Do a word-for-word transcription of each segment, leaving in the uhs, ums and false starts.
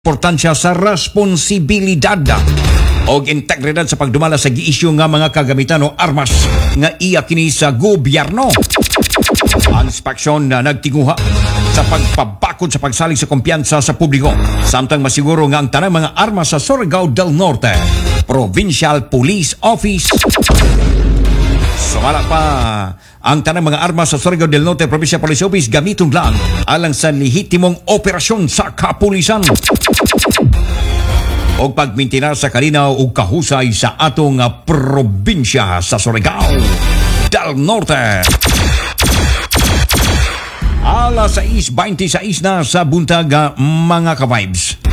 importansya sa responsibilidad o integridad sa pagdumala sa giisyu nga mga kagamitan o armas nga iya kini sa gobyerno. Ang inspeksyon na nagtinguha sa pagpabakod sa pagsalig sa kumpiyansa sa publiko samtang masiguro nga ang tanang mga armas sa Surigao del Norte Provincial Police Office. Sumala pa ang tanang mga armas sa Surigao del Norte Provincial Police Office gamiton lang alang sa lehitimong operasyon sa kapulisan o pagmintinar sa kalinaw o kahusay sa atong probinsya sa Surigao del Norte. Alas sais twenty-six na sa buntag mga ka-vibes.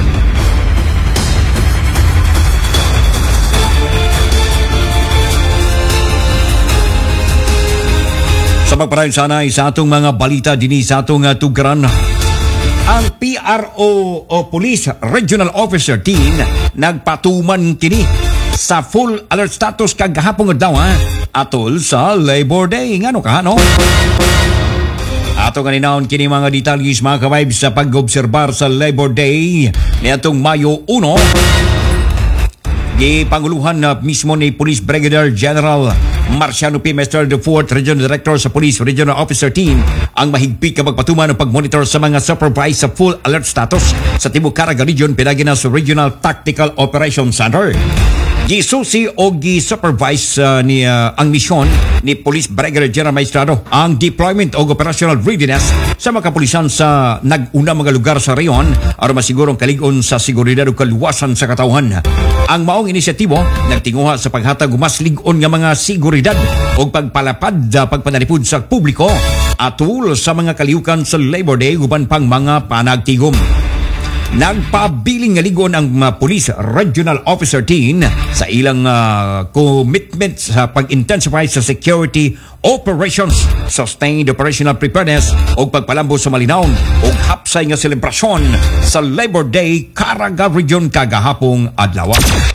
Sa pagparayon sanay sa atong mga balita dinhi sa atong uh, tugaran, ang P R O o Police Regional Officer Team nagpatuman kini sa full alert status kagahapon adlaw atol sa Labor Day. Ngano ka no? Ato kaninahon kini mga detalles mga ka-vibes sa pag-obserbar sa Labor Day ni atong Mayo one. Gipanguluhan na mismo ni Police Brigadier General Marciano P. Mester the fourth Regional Director sa Police Regional Officer Team ang mahigpit ka pagpatuman ng pagmonitor sa mga supervised sa full alert status sa Tibuok Caraga Region pinagi na sa Regional Tactical Operations Center. Gisusi o gi-supervise uh, ni uh, ang misyon ni Police Brigadier General Maestrado ang deployment o operational readiness sa mga kapulisan sa nag-una mga lugar sa reyon aron masigurong kalig-on sa seguridad o kaluwasan sa katawhan. Ang maong inisyatibo nagtinguha sa paghatag mas lig-on nga mga seguridad o pagpalapad uh, pagpanalipod sa publiko atul sa mga kalihukan sa Labor Day uban pang mga panagtigom. Nagpabiling nga ligon ang uh, Police Regional Officer Team sa ilang uh, commitment sa pag-intensify sa security operations, sustained operational preparedness o pagpalambo sa malinaw o hapsay nga selebrasyon sa Labor Day Caraga Region kagahapong adlaw.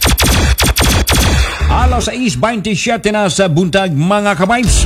Alas sais twenty-seven na sa buntag mga ka-vibes.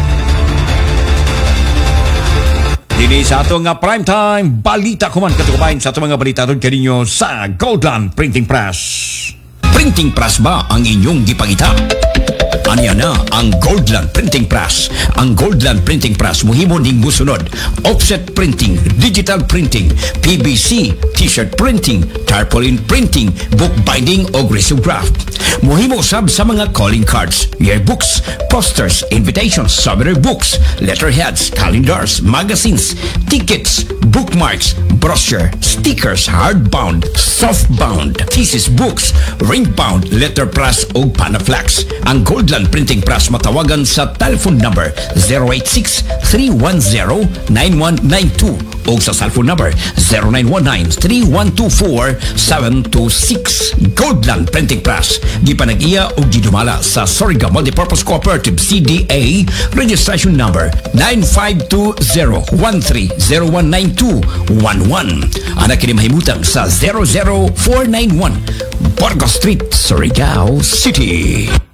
Dini sa atong nga primetime balita kuman katukabayan sa atong mga balita doon kaninyo sa Goldland Printing Press. Printing Press ba ang inyong gipangita? Anya na ang Goldland Printing Press. Ang Goldland Printing Press muhimo ning musunod: offset printing, digital printing, P V C, t-shirt printing, tarpaulin printing, book binding o risograph. Muhimo sab sa mga calling cards, yearbooks, posters, invitations, souvenir books, letterheads, calendars, magazines, tickets, bookmarks, brochure, stickers, hardbound, softbound, thesis books, ringbound, letterpress o panaflex. Ang Goldland Printing Press matawagan sa telephone number zero eight six, three one zero, nine one nine two o sa cellphone number zero nine one nine, three one two four, seven two six. Goldland Printing Press gipanag-iya o gidumala sa Surigao Multipurpose Cooperative C D A registration number nine five two zero, one three zero one nine two one one. Anak kini mahimutang sa zero zero four nine one Burgos Street, Surigao City.